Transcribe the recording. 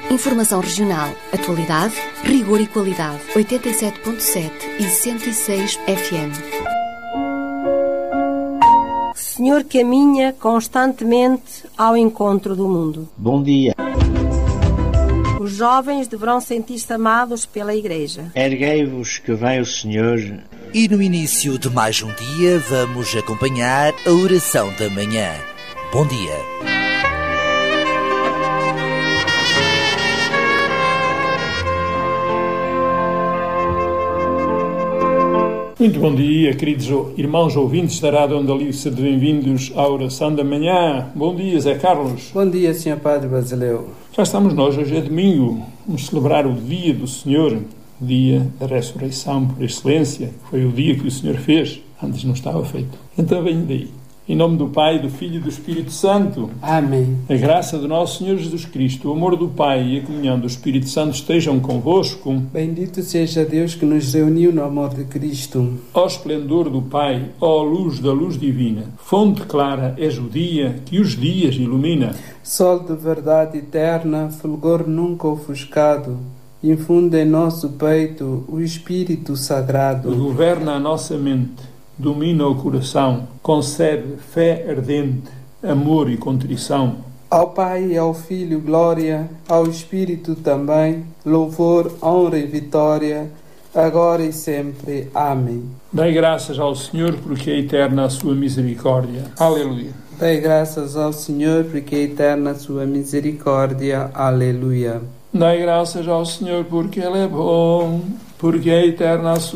Informação regional, atualidade, rigor e qualidade. 87.7 e 106 FM. Senhor caminha constantemente ao encontro do mundo. Bom dia. Os jovens deverão sentir-se amados pela Igreja. Erguei-vos que vem o Senhor. E no início de mais um dia vamos acompanhar a oração da manhã. Bom dia. Muito bom dia, queridos irmãos ouvintes da Rádio Andalice, bem-vindos à oração da manhã. Bom dia, Zé Carlos. Bom dia, Sr. Padre Basileu. Já estamos nós, hoje é domingo, vamos celebrar o dia do Senhor, o dia da ressurreição por excelência, que foi o dia que o Senhor fez, antes não estava feito. Então venho daí. Em nome do Pai, do Filho e do Espírito Santo. Amém. A graça do nosso Senhor Jesus Cristo, o amor do Pai e a comunhão do Espírito Santo estejam convosco. Bendito seja Deus que nos reuniu no amor de Cristo. Ó esplendor do Pai, ó luz da luz divina, fonte clara és o dia que os dias ilumina. Sol de verdade eterna, fulgor nunca ofuscado, infunde em nosso peito o Espírito Sagrado. Governa a nossa mente, domina o coração, concebe fé ardente, amor e contrição. Ao Pai e ao Filho glória, ao Espírito também, louvor, honra e vitória, agora e sempre. Amém. Dai graças ao Senhor porque é eterna a sua misericórdia. Aleluia. Dai graças ao Senhor porque é eterna a sua misericórdia. Aleluia. Dai graças ao Senhor porque Ele é bom, porque é eterna a sua